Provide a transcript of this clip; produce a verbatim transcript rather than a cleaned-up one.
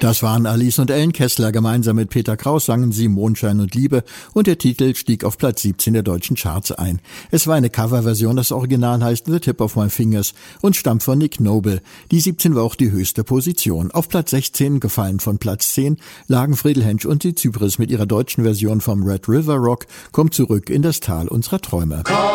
Das waren Alice und Ellen Kessler. Gemeinsam mit Peter Kraus sangen sie Mondschein und Liebe und der Titel stieg auf Platz siebzehn der deutschen Charts ein. Es war eine Coverversion, das Original heißt The Tip of My Fingers und stammt von Nick Noble. Die siebzehn war auch die höchste Position. Auf Platz sechzehn, gefallen von Platz zehn, lagen Friedel Hensch und die Zypris mit ihrer deutschen Version vom Red River Rock, kommt zurück in das Tal unserer Träume.